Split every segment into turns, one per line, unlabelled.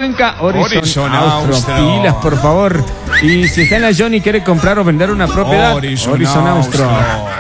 Cuenca, Horizon Austro.
Austro.
Pilas, por favor. Y si está en la Johnny y quiere comprar o vender una propiedad, Horizon Austro.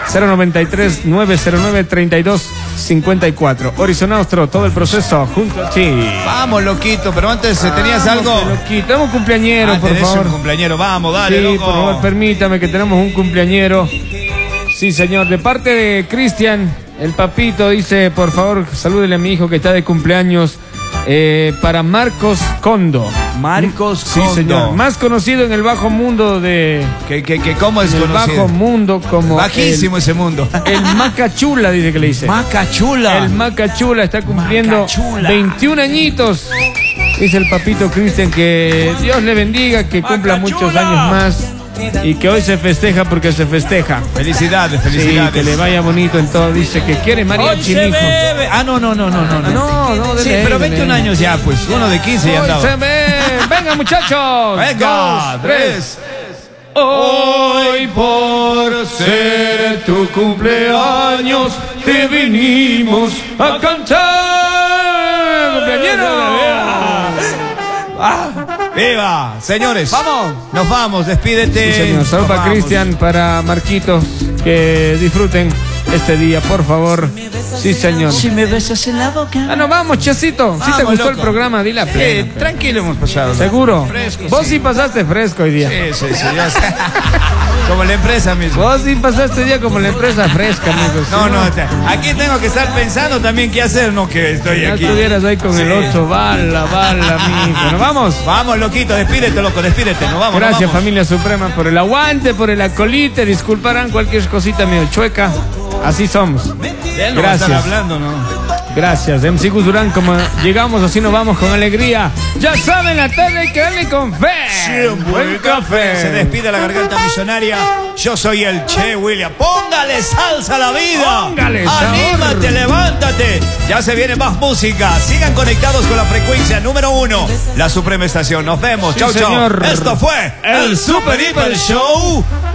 093-909-3254. Horizon Austro, todo el proceso junto. Sí.
Vamos, loquito, pero antes tenías algo.
Loquito. Tenemos un cumpleañero, por favor.
Un cumpleañero, vamos, dale,
Sí,
loco.
por favor, permítame que tenemos un cumpleañero. Sí, señor, de parte de Cristian, el papito dice, por favor, salúdele a mi hijo que está de cumpleaños, para Marcos Condo.
Marcos
Sí,
Condo.
señor, más conocido en el bajo mundo de...
¿Cómo es
el
conocido?
bajo mundo como...
Bajísimo ese mundo.
El Macachula, dice que le dice.
Macachula.
El Macachula está cumpliendo
Macachula.
21 añitos. Dice el papito Cristian que Dios le bendiga, que cumpla muchos años más y que hoy se festeja porque se festeja.
Felicidades,
Sí,
felicidades.
que le vaya bonito en todo. Dice que quiere mariachi,
Hoy se
mijo.
bebe. Ah, no.
No,
Sí,
dele,
pero
dele.
21 años ya, pues. Uno de 15 ya
Hoy
andaba.
se ve. Venga, muchachos.
Venga,
2, 3.
3.
Hoy por ser tu cumpleaños te vinimos a cantar. ¡Cumpleañero!
¡Viva! Señores,
¡Vamos!
Nos vamos, despídete.
Sí, señor. Salud para
Nos vamos.
Cristian, para Marquitos, que disfruten este día, por favor. Sí, señor.
Si me besas en la boca.
Ah, no, vamos, Chesito. Si te
Vamos,
gustó el
loco.
programa, dile a plena.
Sí, tranquilo hemos pasado.
¿Seguro?
Fresco,
Vos
sí.
sí pasaste fresco hoy día.
Sí, ya sé. Como la empresa misma.
Vos sí pasaste día como la empresa fresca, amigos.
No, aquí tengo que estar pensando también qué hacer, no que estoy
Ya
aquí.
estuvieras ahí con
Sí.
el 8, bala, mijo. ¿Nos vamos?
Vamos, loquito, despídete, loco, despídete, nos vamos.
Gracias,
nos vamos.
familia suprema, por el aguante, por el acolite. Disculparán cualquier cosita medio chueca. Así somos.
De él no va a estar
Gracias.
hablando, ¿no?
Gracias, MC Gus Durán, como llegamos, así nos vamos con alegría. Ya saben, la tarde hay que darle con fe.
Buen café. Se despide la garganta millonaria. Yo soy el Che William. Póngale salsa a la vida.
Póngale sabor.
Anímate, levántate. Ya se viene más música. Sigan conectados con la frecuencia número 1, la Suprema Estación. Nos vemos.
Sí,
Chau, chau.
señor.
Esto fue el Super Hiper Show.